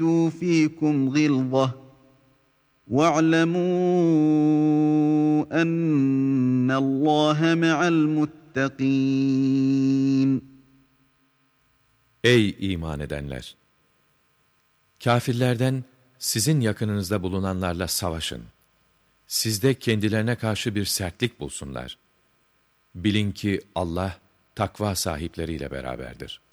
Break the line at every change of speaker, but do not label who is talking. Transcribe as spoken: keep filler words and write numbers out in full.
فِيكُمْ غِلْظَةً وَاعْلَمُوا أَنَّ اللّٰهَ مَعَ الْمُتَّقِينَ.
Ey iman edenler! Kâfirlerden sizin yakınınızda bulunanlarla savaşın. Sizde kendilerine karşı bir sertlik bulsunlar. Bilin ki Allah takva sahipleriyle beraberdir.